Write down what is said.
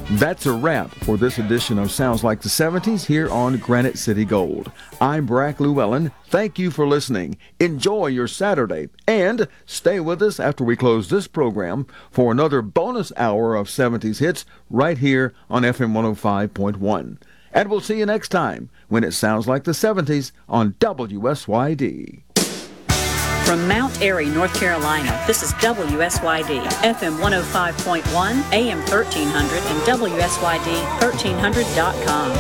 That's a wrap for this edition of Sounds Like the 70s here on Granite City Gold. I'm Brack Llewellyn. Thank you for listening. Enjoy your Saturday, and stay with us after we close this program for another bonus hour of 70s hits right here on FM 105.1. And we'll see you next time when it sounds like the 70s on WSYD. From Mount Airy, North Carolina, this is WSYD, FM 105.1, AM 1300, and WSYD1300.com.